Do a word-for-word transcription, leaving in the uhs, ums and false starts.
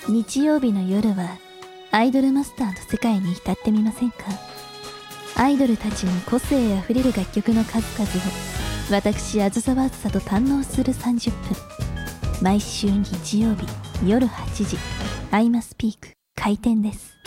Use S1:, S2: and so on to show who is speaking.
S1: 日曜日の夜はアイドルマスターの世界に浸ってみませんか？アイドルたちの個性あふれる楽曲の数々を私あずさわあずさと堪能するさんじゅっぷん。毎週日曜日夜はちじアイマスピーク開店です。